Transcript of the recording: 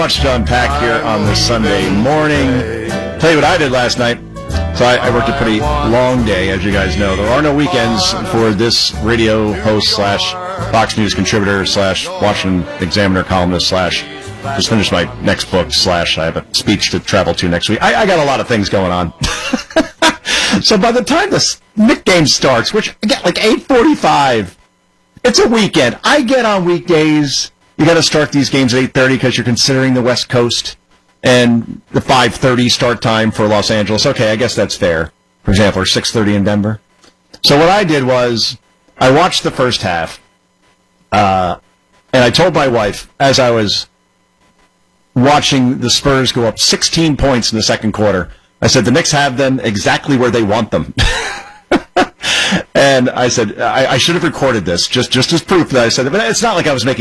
Much to unpack here on this Sunday morning. Tell you what I did last night. So I worked a pretty long day, as you guys know. There are no weekends for this radio host / Fox News contributor / Washington Examiner columnist / just finished my next book / I have a speech to travel to next week. I got a lot of things going on. So by the time this Knick game starts, which I get like 8:45, it's a weekend. I get on weekdays. You got to start these games at 8:30 because you're considering the West Coast and the 5:30 start time for Los Angeles. Okay, I guess that's fair. For example, or 6:30 in Denver. So what I did was I watched the first half, and I told my wife as I was watching the Spurs go up 16 points in the second quarter, I said the Knicks have them exactly where they want them. And I said I should have recorded this just as proof that I said it, but it's not like I was making